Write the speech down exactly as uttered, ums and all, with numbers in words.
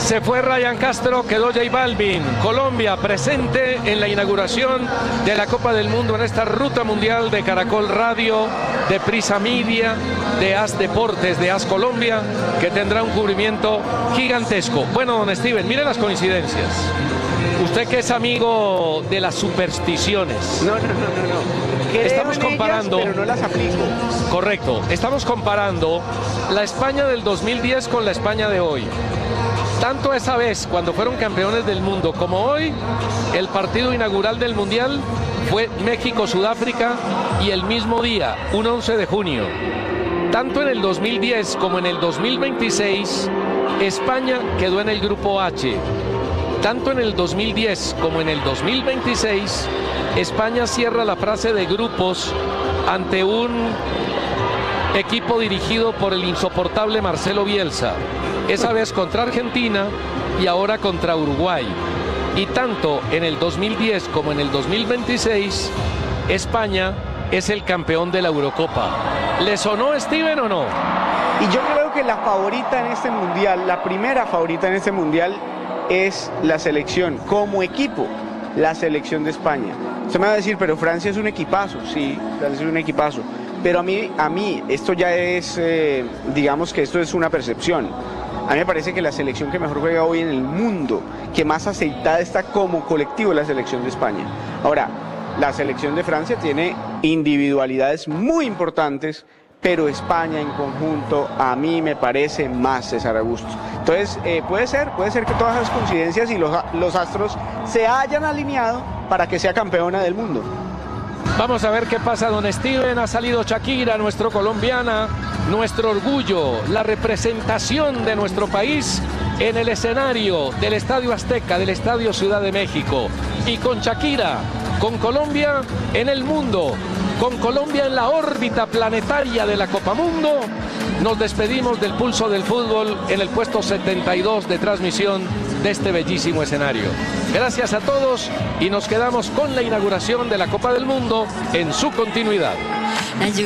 Se fue Ryan Castro, quedó J Balvin. Colombia presente en la inauguración de la Copa del Mundo en esta ruta mundial de Caracol Radio, de Prisa Media, de As Deportes, de As Colombia, que tendrá un cubrimiento gigantesco. Bueno, don Steven, mire las coincidencias. Usted que es amigo de las supersticiones. No, no, no, no, no. Creo Estamos en comparando. ellas, pero no las aplico. Correcto. Estamos comparando la España del dos mil diez con la España de hoy. Tanto esa vez, cuando fueron campeones del mundo, como hoy, el partido inaugural del Mundial fue México-Sudáfrica y el mismo día, un once de junio. Tanto en el dos mil diez como en el dos mil veintiséis, España quedó en el grupo H. Tanto en el dos mil diez como en el dos mil veintiséis, España cierra la fase de grupos ante un equipo dirigido por el insoportable Marcelo Bielsa. Esa vez contra Argentina y ahora contra Uruguay. Y tanto en el dos mil diez como en el dos mil veintiséis, España es el campeón de la Eurocopa. ¿Le sonó, Steven, o no? Y yo creo que la favorita en este mundial, la primera favorita en este mundial, es la selección, como equipo, la selección de España. Usted me va a decir, pero Francia es un equipazo. Sí, Francia es un equipazo. Pero a mí, a mí esto ya es, eh, digamos que esto es una percepción. A mí me parece que la selección que mejor juega hoy en el mundo, que más aceitada está como colectivo, es la selección de España. Ahora, la selección de Francia tiene individualidades muy importantes, pero España en conjunto a mí me parece más, César Augusto. Entonces, eh, puede ser, puede ser que todas esas coincidencias y los, los astros se hayan alineado para que sea campeona del mundo. Vamos a ver qué pasa, don Steven. Ha salido Shakira, nuestro colombiana, nuestro orgullo, la representación de nuestro país en el escenario del Estadio Azteca, del Estadio Ciudad de México. Y con Shakira, con Colombia en el mundo, con Colombia en la órbita planetaria de la Copa Mundo, nos despedimos del Pulso del Fútbol en el puesto setenta y dos de transmisión de este bellísimo escenario. Gracias a todos y nos quedamos con la inauguración de la Copa del Mundo en su continuidad.